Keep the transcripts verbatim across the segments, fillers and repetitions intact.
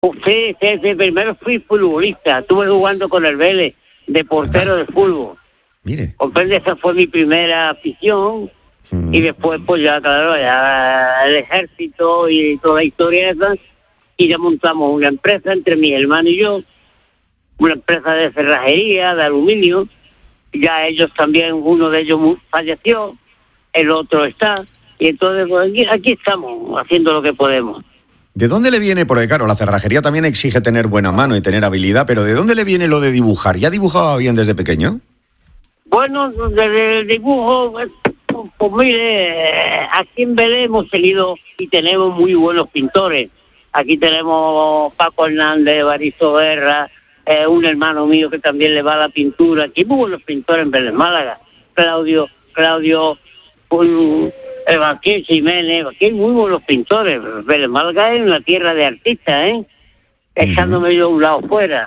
Uh, sí, sí, sí, primero fui futbolista, estuve jugando con el Vélez, de portero de fútbol. Mire. Comprende, esa fue mi primera afición, mm. y después pues ya, claro, ya el ejército y toda la historia esa, y ya montamos una empresa entre mi hermano y yo, una empresa de cerrajería, de aluminio. Ya ellos también, uno de ellos falleció, el otro está, y entonces pues, aquí, aquí estamos haciendo lo que podemos. ¿De dónde le viene? Porque claro, la cerrajería también exige tener buena mano y tener habilidad, pero ¿de dónde le viene lo de dibujar? ¿Ya dibujaba bien desde pequeño? Bueno, desde el dibujo, pues, pues mire, aquí en Vélez hemos tenido y tenemos muy buenos pintores. Aquí tenemos Paco Hernández, Baristo Guerra, eh, un hermano mío que también le va a la pintura. Aquí hay muy buenos pintores en Vélez Málaga. Claudio, Claudio, un, Evangelio Jiménez, aquí hay muy buenos pintores. Vélez Málaga es una tierra de artistas, ¿eh? Echándome yo a un lado fuera.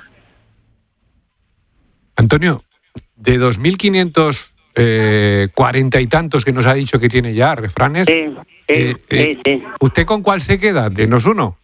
Antonio, de dos mil quinientos cuarenta y tantos que nos ha dicho que tiene ya refranes, sí, sí, eh, sí, eh, sí. ¿usted con cuál se queda? Denos uno.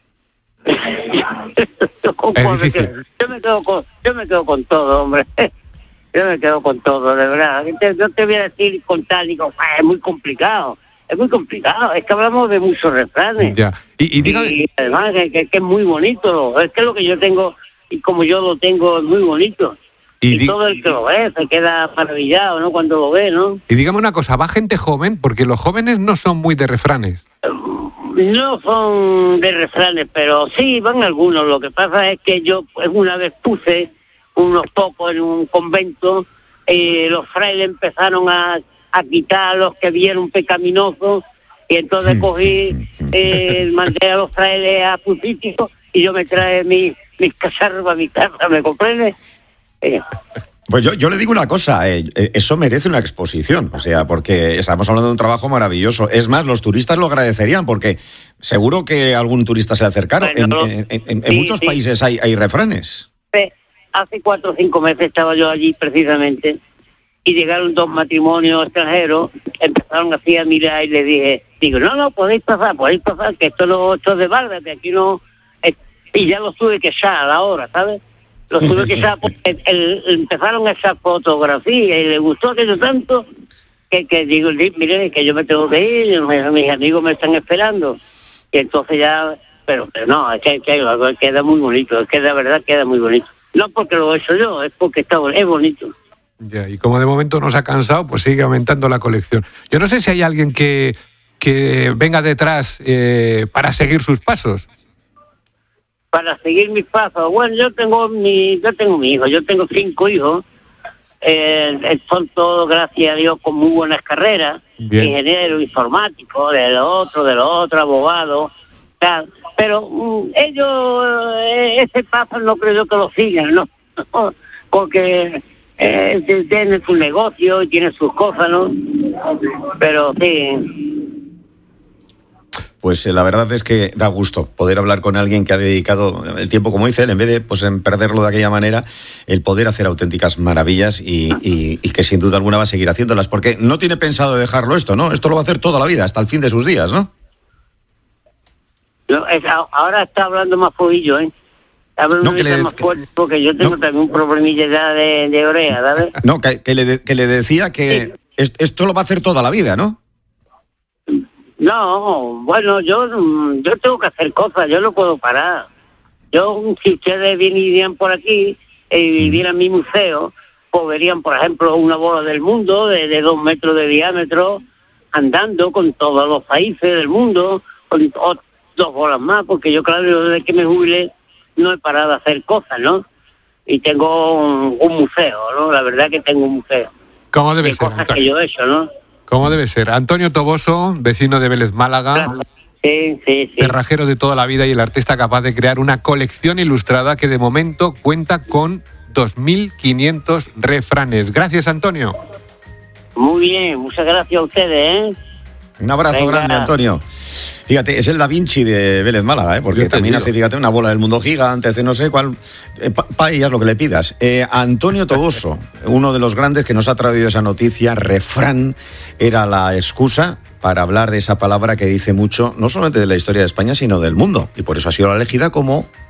Es difícil. Yo me quedo con, yo me quedo con todo, hombre. Yo me quedo con todo, de verdad. No te voy a decir con tal, digo, es muy complicado. Es muy complicado. Es que hablamos de muchos refranes. Ya. Y, y, dígame... y además que, que, que es muy bonito. Es que lo que yo tengo, y como yo lo tengo, es muy bonito. Y, y di... todo el que lo ve se queda maravillado, ¿no? Cuando lo ve, ¿no? Y dígame una cosa, ¿va gente joven? Porque los jóvenes no son muy de refranes. No son de refranes, pero sí van algunos. Lo que pasa es que yo pues, una vez puse unos pocos en un convento, eh, los frailes empezaron a, a quitar a los que vieron pecaminosos, y entonces cogí, eh, mandé a los frailes a Pusítico, y yo me traje mi, mis cacharros a mi casa, ¿me comprende? Eh. Pues yo, yo le digo una cosa, eh, eso merece una exposición, o sea, porque estamos hablando de un trabajo maravilloso. Es más, los turistas lo agradecerían, porque seguro que algún turista se acercaron. Bueno, en, en, en, en sí, muchos sí. países hay, hay refranes. Sí. Hace cuatro o cinco meses estaba yo allí precisamente, y llegaron dos matrimonios extranjeros, empezaron así a mirar y le dije, digo, no, no, podéis pasar, podéis pasar, que esto no esto es de Vargas, que aquí no... Es... Y ya los tuve que echar a la hora, ¿sabes? Los tuve que echar porque el, el, empezaron a echar fotografías y les gustó aquello tanto que, que digo, miren, que yo me tengo que ir, mis, mis amigos me están esperando. Y entonces ya, pero, pero no, es que, que queda muy bonito, es que de verdad queda muy bonito. No porque lo he hecho yo, es porque está es bonito. Ya, y como de momento no se ha cansado, pues sigue aumentando la colección. Yo no sé si hay alguien que, que venga detrás eh, para seguir sus pasos. Para seguir mis pasos. Bueno, yo tengo mi, yo tengo mi hijo, yo tengo cinco hijos. Eh, son todos, gracias a Dios, con muy buenas carreras. Bien. Ingeniero, informático, de lo otro, de lo otro, abogado, tal. Pero um, ellos, eh, ese paso no creo yo que lo sigan, ¿no? Porque eh, tienen su negocio y tienen sus cosas, ¿no? Pero sí. Pues eh, la verdad es que da gusto poder hablar con alguien que ha dedicado el tiempo, como dice él, en vez de pues en perderlo de aquella manera, el poder hacer auténticas maravillas y, y, y que sin duda alguna va a seguir haciéndolas, porque no tiene pensado dejarlo esto, ¿no? Esto lo va a hacer toda la vida, hasta el fin de sus días, ¿no? No, es, ahora está hablando más fuillo, ¿eh? Hablando no, que le, más fuerte porque yo tengo no, también un problemilla ya de, de oreja, ¿sabes? No, que, que, le, que le decía que sí. Esto lo va a hacer toda la vida, ¿no? No, bueno, yo yo tengo que hacer cosas, yo no puedo parar. Yo, si ustedes vinieran por aquí y eh, vieran mi museo, pues verían, por ejemplo, una bola del mundo de, de dos metros de diámetro, andando con todos los países del mundo, con o, dos bolas más, porque yo, claro, desde que me jubilé no he parado de hacer cosas, ¿no? Y tengo un, un museo, ¿no? La verdad que tengo un museo. ¿Cómo debe ser, cosas Antonio? Que yo he hecho, ¿no? ¿Cómo debe ser? Antonio Toboso, vecino de Vélez Málaga, sí, sí, sí. cerrajero de toda la vida y el artista capaz de crear una colección ilustrada que de momento cuenta con dos mil quinientos refranes. Gracias, Antonio. Muy bien, muchas gracias a ustedes, ¿eh? Un abrazo Venga. grande, Antonio. Fíjate, es el Da Vinci de Vélez Málaga, ¿eh? Porque también digo. hace, fíjate, una bola del mundo gigante, hace no sé cuál, eh, paellas, lo que le pidas. Eh, Antonio Toboso, uno de los grandes que nos ha traído esa noticia, refrán, era la excusa para hablar de esa palabra que dice mucho, no solamente de la historia de España, sino del mundo. Y por eso ha sido elegida como